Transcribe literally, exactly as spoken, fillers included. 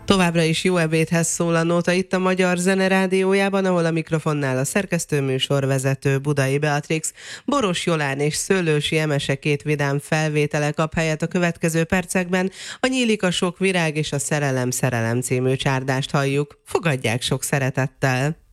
Továbbra is jó ebédhez szól a Nóta itt a Magyar Zene Rádiójában, ahol a mikrofonnál a szerkesztő műsorvezető Budai Beatrix. Boros Jolán és Szőlősi Emese két vidám felvétele kap helyet a következő percekben. A Nyílik a sok virág és a Szerelem Szerelem című csárdást halljuk. Fogadják sok szeretettel!